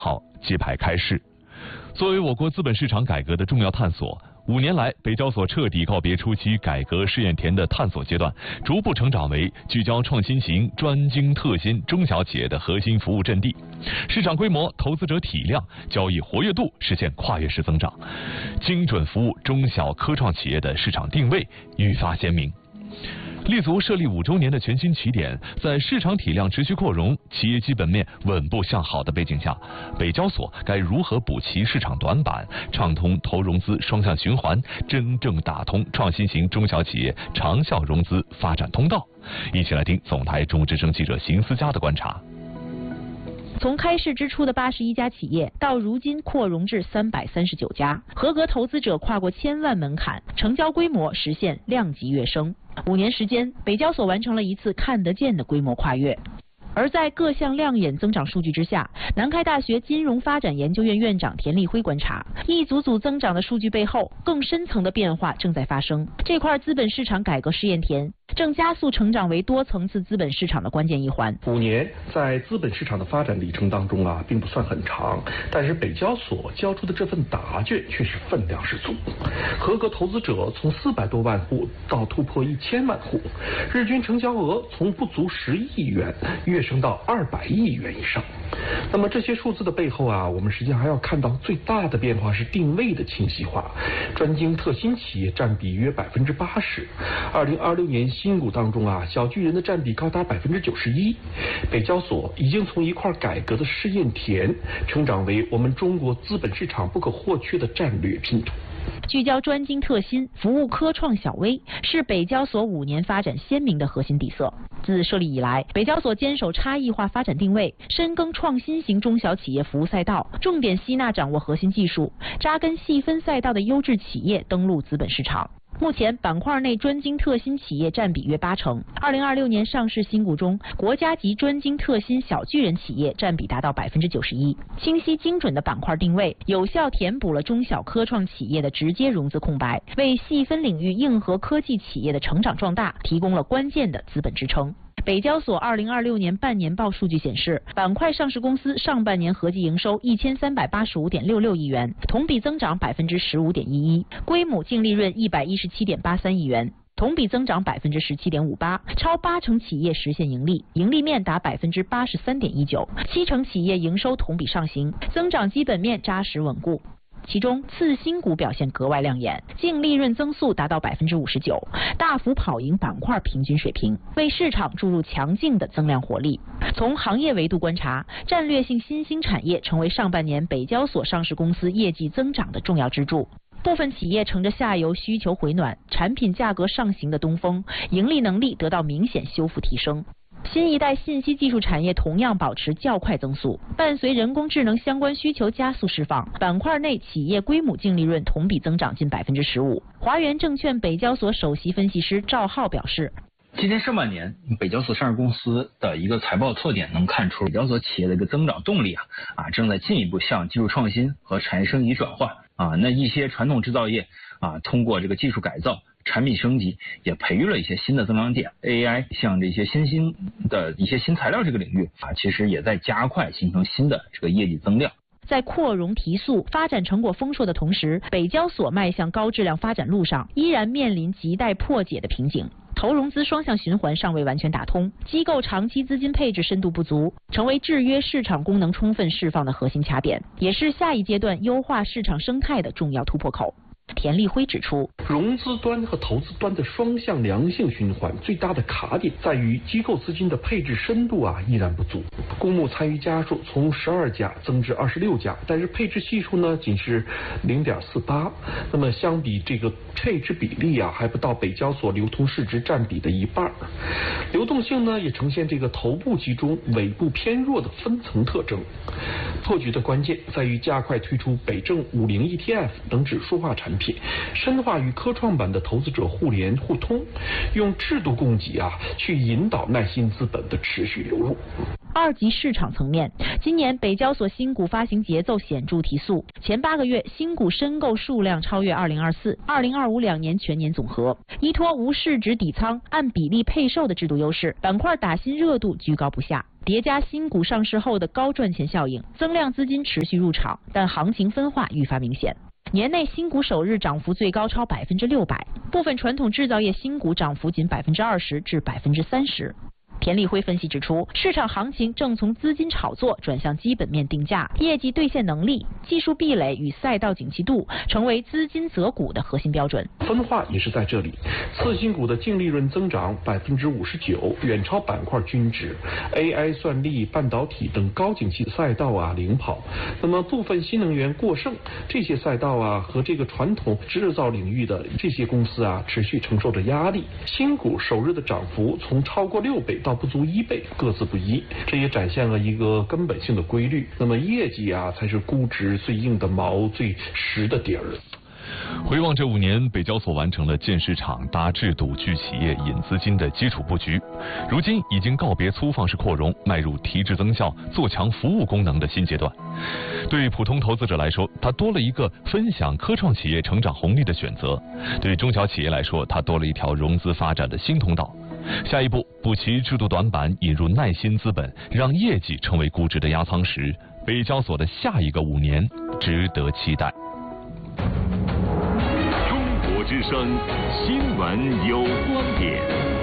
号揭牌开市。作为我国资本市场改革的重要探索，5年来，北交所彻底告别初期改革试验田的探索阶段，逐步成长为聚焦创新型、专精特新中小企业的核心服务阵地。市场规模、投资者体量、交易活跃度实现跨越式增长，精准服务中小科创企业的市场定位愈发鲜明。立足设立5周年的全新起点，在市场体量持续扩容、企业基本面稳步向好的背景下，北交所该如何补齐市场短板，畅通投融资双向循环，真正打通创新型中小企业长效融资发展通道？一起来听总台中之声记者邢思佳的观察。 从开市之初的81家企业，到如今扩容至339家，合格投资者跨过1000万门槛，成交规模实现量级跃升。5年时间，北交所完成了一次看得见的规模跨越。而在各项亮眼增长数据之下，南开大学金融发展研究院院长田立辉观察，一组组增长的数据背后，更深层的变化正在发生。这块资本市场改革试验田正加速成长为多层次资本市场的关键一环。 5年在资本市场的发展里程当中并不算很长，但是北交所交出的这份答卷却是分量十足。合格投资者从400多万户到突破1000万户，日均成交额从不足10亿元跃升到200亿元以上。那么这些数字的背后我们实际上还要看到最大的变化是定位的清晰化，专精特新企业占比约80%。2026年新股当中小巨人的占比高达91%。北交所已经从一块改革的试验田，成长为我们中国资本市场不可或缺的战略拼图。 聚焦专精特新，服务科创小微，是北交所5年发展鲜明的核心底色。自设立以来，北交所坚守差异化发展定位，深耕创新型中小企业服务赛道，重点吸纳掌握核心技术，扎根细分赛道的优质企业登陆资本市场。目前板块内专精特新企业占比约80%。2026年上市新股中，国家级专精特新小巨人企业占比达到91%。清晰精准的板块定位，有效填补了中小科创企业的直接融资空白，为细分领域硬核科技企业的成长壮大提供了关键的资本支撑。北交所2026年半年报数据显示，板块上市公司上半年合计营收1385.66亿元，同比增长15.11%，归母净利润117.83亿元，同比增长17.58%，超80%企业实现盈利，盈利面达83.19%，70%企业营收同比上行，增长基本面扎实稳固。其中次新股表现格外亮眼，净利润增速达到59%，大幅跑赢板块平均水平，为市场注入强劲的增量活力。从行业维度观察，战略性新兴产业成为上半年北交所上市公司业绩增长的重要支柱。部分企业乘着下游需求回暖、产品价格上行的东风，盈利能力得到明显修复提升。新一代信息技术产业同样保持较快增速，伴随人工智能相关需求加速释放，板块内企业归母净利润同比增长近15%。华源证券北交所首席分析师赵浩表示， 今年上半年北交所上市公司的一个财报特点能看出，北交所企业的一个增长动力正在进一步向技术创新和产业升级转换那一些传统制造业通过这个技术改造、产品升级，也培育了一些新的增长点。AI 像这些新的一些新材料这个领域其实也在加快形成新的这个业绩增量。 在扩容提速、发展成果丰硕的同时，北交所迈向高质量发展路上依然面临亟待破解的瓶颈。投融资双向循环尚未完全打通，机构长期资金配置深度不足，成为制约市场功能充分释放的核心卡点，也是下一阶段优化市场生态的重要突破口。田立辉指出， 融资端和投资端的双向良性循环最大的卡点在于机构资金的配置深度依然不足，公募参与家数从12家增至26家，但是配置系数呢仅是0.48，那么相比这个配置比例还不到北交所流通市值占比的一半。流动性呢也呈现这个头部集中、尾部偏弱的分层特征。破局的关键在于加快推出北证50 ETF 等指数化产品，深化与科创板的投资者互联互通，用制度供给去引导耐心资本的持续流入。 2级市场层面，今年北交所新股发行节奏显著提速，前8个月新股申购数量超越2024、20252年全年总和。依托无市值底仓、按比例配售的制度优势，板块打新热度居高不下。叠加新股上市后的高赚钱效应，增量资金持续入场，但行情分化愈发明显。年内新股首日涨幅最高超600%，部分传统制造业新股涨幅仅20%至30%。田立辉分析指出，市场行情正从资金炒作转向基本面定价，业绩兑现能力、技术壁垒与赛道景气度成为资金择股的核心标准。 分化也是在这里，次新股的净利润增长59%，远超板块均值。AI、算力、半导体等高景气赛道领跑。那么部分新能源过剩，这些赛道和这个传统制造领域的这些公司持续承受着压力。新股首日的涨幅从超过6倍到不足1倍，各自不一，这也展现了一个根本性的规律。那么业绩才是估值最硬的毛、最实的底儿。 回望这5年，北交所完成了建市场、搭制度、聚企业、引资金的基础布局，如今已经告别粗放式扩容，迈入提质增效、做强服务功能的新阶段。对普通投资者来说，它多了一个分享科创企业成长红利的选择；对中小企业来说，它多了一条融资发展的新通道。下一步补齐制度短板，引入耐心资本，让业绩成为估值的压舱石。北交所的下一个5年值得期待。 中国之声新闻有观点。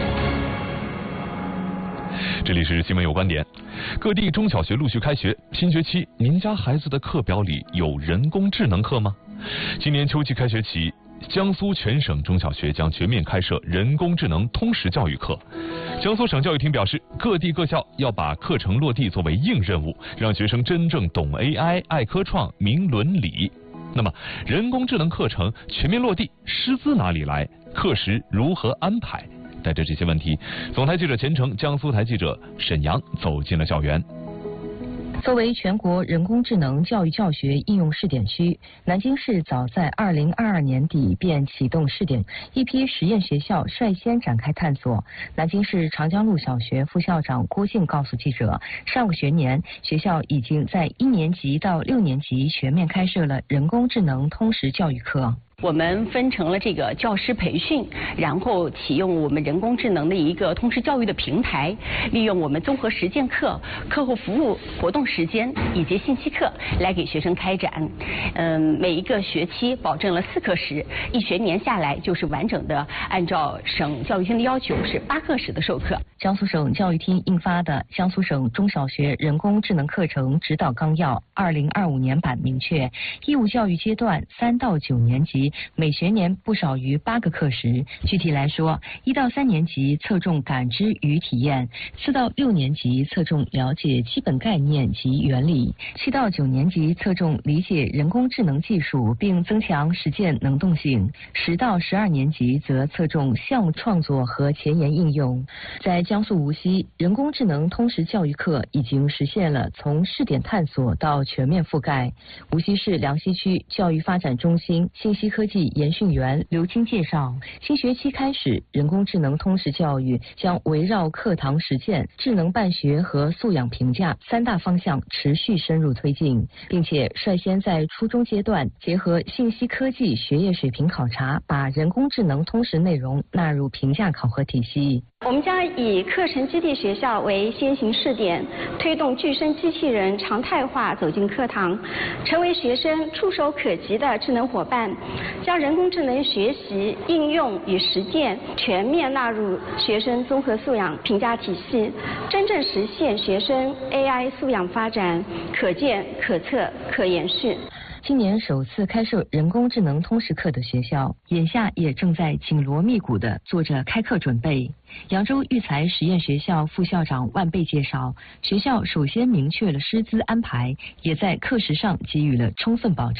这里是新闻有观点。各地中小学陆续开学，新学期您家孩子的课表里有人工智能课吗？今年秋季开学起，江苏全省中小学将全面开设人工智能通识教育课。江苏省教育厅表示，各地各校要把课程落地作为硬任务，让学生真正懂 AI、爱科创、明伦理。那么，人工智能课程全面落地，师资哪里来？课时如何安排？带着这些问题，总台记者钱程、江苏台记者沈阳走进了校园。 作为全国人工智能教育教学应用试点区，南京市早在2022年底便启动试点，一批实验学校率先展开探索。南京市长江路小学副校长郭静告诉记者，上个学年学校已经在1年级到6年级全面开设了人工智能通识教育课。 我们分成了这个教师培训，然后启用我们人工智能的一个通识教育的平台，利用我们综合实践课、课后服务活动时间以及信息课来给学生开展。每一个学期保证了4课时，一学年下来就是完整的按照省教育厅的要求是8课时的授课。 江苏省教育厅印发的《江苏省中小学人工智能课程指导纲要2025年版》明确，义务教育阶段3到9年级每学年不少于8个课时。具体来说，1到3年级侧重感知与体验，4到6年级侧重了解基本概念及原理，7到9年级侧重理解人工智能技术并增强实践能动性，10到12年级则侧重项目创作和前沿应用。在江苏无锡，人工智能通识教育课已经实现了从试点探索到全面覆盖。无锡市梁溪区教育发展中心信息科技研训员刘青介绍，新学期开始，人工智能通识教育将围绕课堂实践、智能办学和素养评价3大方向持续深入推进，并且率先在初中阶段结合信息科技学业水平考察，把人工智能通识内容纳入评价考核体系。 我们将以课程基地学校为先行试点，推动具身机器人常态化走进课堂，成为学生触手可及的智能伙伴，将人工智能学习、应用与实践全面纳入学生综合素养评价体系，真正实现学生 AI 素养发展可见、可测、可延续。 今年首次开设人工智能通识课的学校，眼下也正在紧锣密鼓地做着开课准备。扬州育才实验学校副校长万贝介绍，学校首先明确了师资安排，也在课时上给予了充分保障。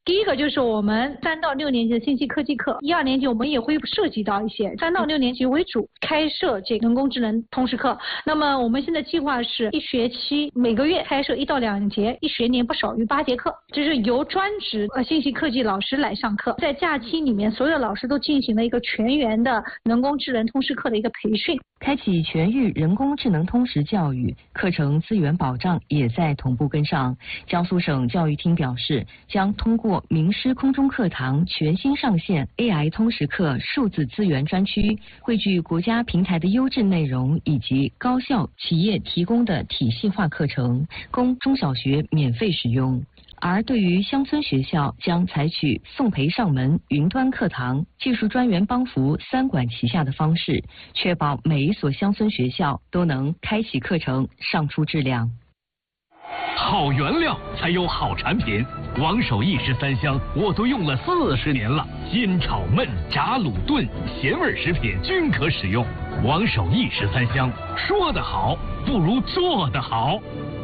第一个就是我们3到6年级的信息科技课，1、2年级我们也会涉及到一些，3到6年级为主开设这个人工智能通识课。那么我们现在计划是1学期每个月开设1到2节，1学年不少于8节课，就是由专职信息科技老师来上课。在假期里面，所有老师都进行了一个全员的人工智能通识课的一个培训， 开启全域人工智能通识教育，课程资源保障也在同步跟上。江苏省教育厅表示，将通过名师空中课堂全新上线 AI 通识课数字资源专区，汇聚国家平台的优质内容以及高校企业提供的体系化课程，供中小学免费使用。而对于乡村学校，将采取送培上门、云端课堂、技术专员帮扶3管齐下的方式，确保每一所乡村学校都能开启课程，上出质量。 好原料才有好产品，王守义13香我都用了40年了，煎炒焖炸卤炖咸味食品均可使用。王守义13香，说得好不如做得好。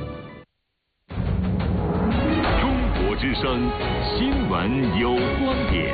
中国之声新闻有观点。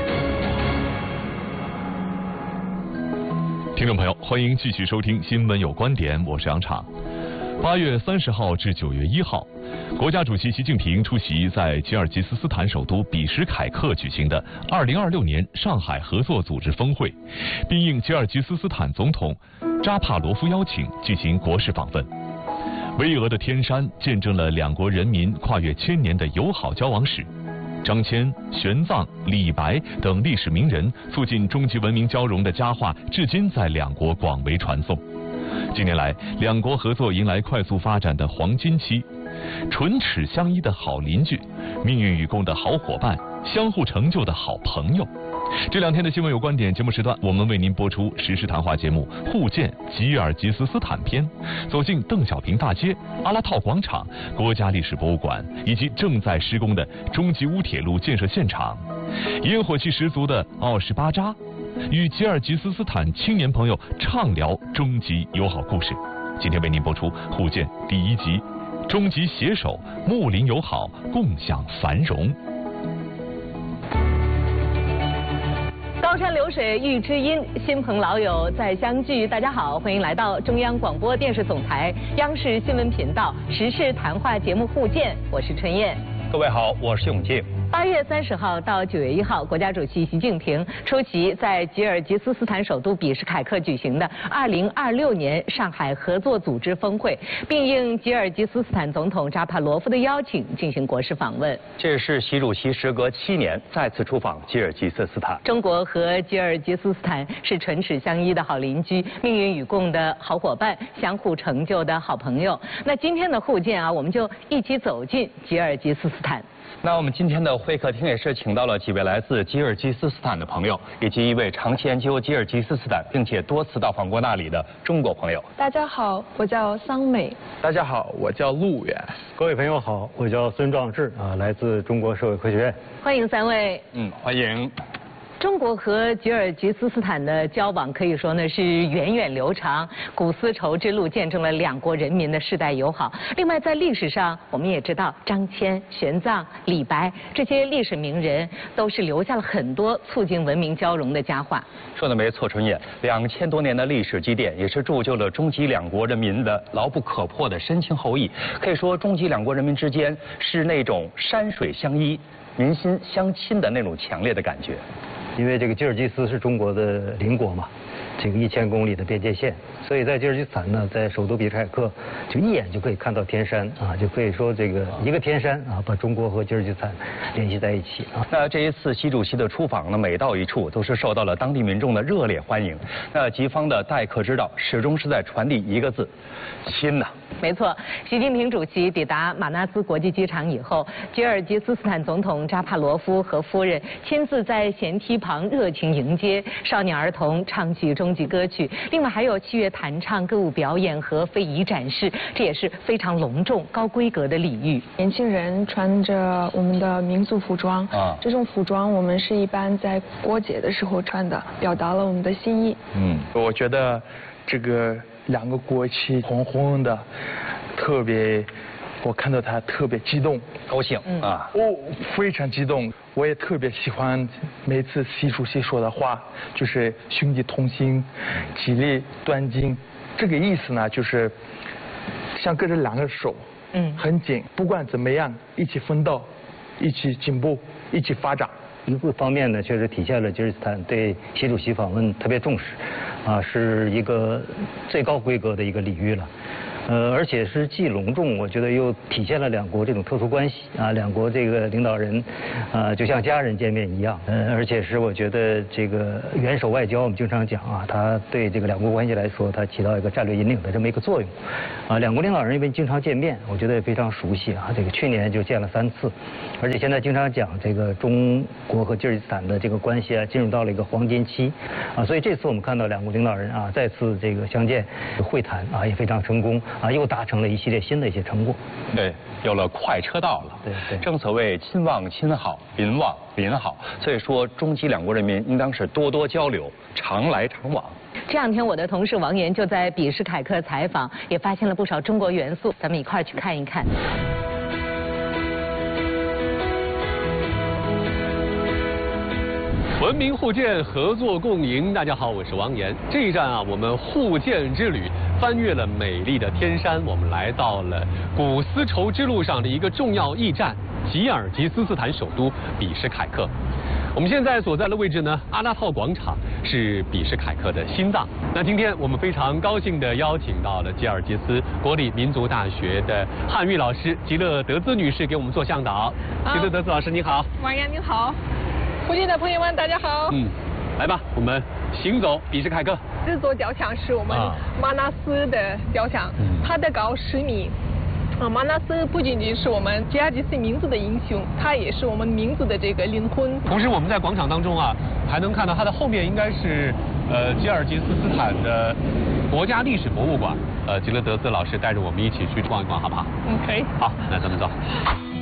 听众朋友，欢迎继续收听新闻有观点，我是杨昶。8月30号至9月1号，国家主席习近平出席在吉尔吉斯斯坦首都比什凯克举行的2026年上海合作组织峰会，并应吉尔吉斯斯坦总统扎帕罗夫邀请进行国事访问。巍峨的天山见证了两国人民跨越1000年的友好交往史。张骞、玄奘、李白等历史名人促进中吉文明交融的佳话，至今在两国广为传颂。近年来，两国合作迎来快速发展的黄金期，唇齿相依的好邻居，命运与共的好伙伴，相互成就的好朋友。这2天的新闻有观点节目时段，我们为您播出时事谈话节目《互鉴吉尔吉斯斯坦篇》，走进邓小平大街、阿拉套广场、国家历史博物馆以及正在施工的中吉乌铁路建设现场，烟火气十足的奥什巴扎，与吉尔吉斯斯坦青年朋友畅聊中吉友好故事。今天为您播出《互鉴》第1集，中吉携手睦邻友好，共享繁荣。 高山流水遇知音，亲朋老友再相聚。大家好，欢迎来到中央广播电视总台央视新闻频道时事谈话节目《互鉴》，我是春燕。 各位好，我是永进。 8月30号到9月1号，国家主席习近平出席在吉尔吉斯斯坦首都比什凯克举行的2026年上海合作组织峰会，并应吉尔吉斯斯坦总统扎帕罗夫的邀请进行国事访问。 这是习主席时隔7年再次出访吉尔吉斯斯坦。 中国和吉尔吉斯斯坦是唇齿相依的好邻居，命运与共的好伙伴，相互成就的好朋友。那今天的互鉴啊，我们就一起走进吉尔吉斯斯坦。 那我们今天的会客厅也是请到了几位来自吉尔吉斯斯坦的朋友，以及一位长期研究吉尔吉斯斯坦并且多次到访过那里的中国朋友。 大家好，我叫桑美。 大家好，我叫陆远。 各位朋友好，我叫孙壮志来自中国社会科学院。 欢迎3位。 欢迎。 中国和吉尔吉斯斯坦的交往可以说呢是源远流长，古丝绸之路见证了两国人民的世代友好。另外在历史上，我们也知道张骞、玄奘、李白这些历史名人都是留下了很多促进文明交融的佳话。 说的没错，春燕，2000多年的历史积淀也是铸就了中吉两国人民的牢不可破的深情厚谊。可以说，中吉两国人民之间是那种山水相依、民心相亲的那种强烈的感觉。 因为这个吉尔吉斯是中国的邻国嘛，这个1000公里的边界线，所以在吉尔吉斯斯坦呢，在首都比什凯克，就一眼就可以看到天山就可以说这个一个天山把中国和吉尔吉斯斯坦联系在一起那这一次习主席的出访呢，每到一处都是受到了当地民众的热烈欢迎。那吉方的待客之道始终是在传递一个字：亲呐。 没错，习近平主席抵达马纳斯国际机场以后，吉尔吉斯斯坦总统扎帕罗夫和夫人亲自在舷梯旁热情迎接，少年儿童唱起中吉歌曲，另外还有器乐弹唱、歌舞表演和非遗展示，这也是非常隆重、高规格的礼遇。 年轻人穿着我们的民族服装这种服装我们是一般在过节的时候穿的，表达了我们的心意。 我觉得这个2个国旗红红的，特别我看到他特别激动， 高兴啊， 非常激动。我也特别喜欢每次习主席说的话，就是兄弟同心，激励团结。这个意思呢，就是像跟着两个手，很紧，不管怎么样，一起奋斗，一起进步，一起发展。 一个方面呢，确实体现了吉尔吉斯坦对习主席访问特别重视，是一个最高规格的一个礼遇了。而且是既隆重，我觉得又体现了两国这种特殊关系两国这个领导人就像家人见面一样，而且是我觉得这个元首外交我们经常讲它对这个两国关系来说，它起到一个战略引领的这么一个作用两国领导人因为经常见面，我觉得也非常熟悉这个去年就见了3次，而且现在经常讲这个中国和吉尔吉斯坦的这个关系进入到了一个黄金期所以这次我们看到两国领导人再次这个相见会谈也非常成功。又达成了一系列新的一些成果。 对，有了快车道了。 对， 正所谓亲望亲好，邻望邻好，所以说中吉两国人民应当是多多交流，常来常往。 这两天我的同事王岩就在比什凯克采访，也发现了不少中国元素，咱们一块儿去看一看。 文明互鉴，合作共赢。大家好，我是王岩。这一站我们互鉴之旅翻越了美丽的天山，我们来到了古丝绸之路上的一个重要驿站——吉尔吉斯斯坦首都比什凯克。我们现在所在的位置呢，阿拉套广场是比什凯克的心脏。那今天我们非常高兴地邀请到了吉尔吉斯国立民族大学的汉语老师吉勒德兹女士给我们做向导。吉勒德兹老师，你好。 王岩，你好。附近的朋友们，大家好。 来吧，我们行走比什凯克。 这座雕像是我们马纳斯的雕像，它的高10米。马纳斯不仅仅是我们吉尔吉斯民族的英雄，他也是我们民族的这个灵魂。 同时，我们在广场当中还能看到它的后面应该是吉尔吉斯斯坦的国家历史博物馆。吉勒德兹老师带着我们一起去逛一逛，好不好？ 可以。 好，那咱们走。